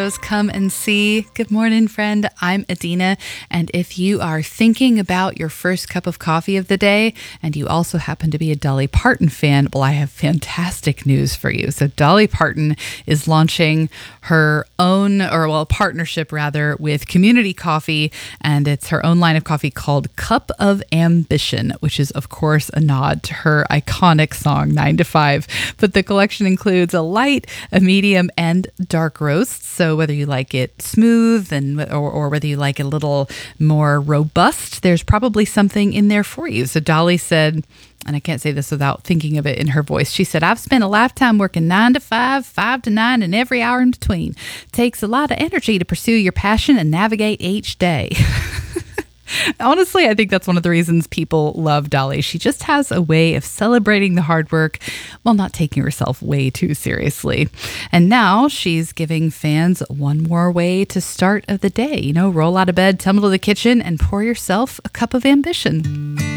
Come and see. Good morning, friend. I'm Adina. And if you are thinking about your first cup of coffee of the day, and you also happen to be a Dolly Parton fan, well, I have fantastic news for you. So Dolly Parton is launching her own, partnership rather, with Community Coffee, and it's her own line of coffee called Cup of Ambition, which is, of course, a nod to her iconic song 9 to 5. But the collection includes a light, a medium, and dark roasts. So whether you like it smooth or whether you like it a little more robust, there's probably something in there for you. So Dolly said, and I can't say this without thinking of it in her voice. She said, "I've spent a lifetime working 9 to 5, 5 to 9, and every hour in between. Takes a lot of energy to pursue your passion and navigate each day." Honestly, I think that's one of the reasons people love Dolly. She just has a way of celebrating the hard work while not taking herself way too seriously. And now she's giving fans one more way to start of the day. Roll out of bed, tumble to the kitchen, and pour yourself a cup of ambition.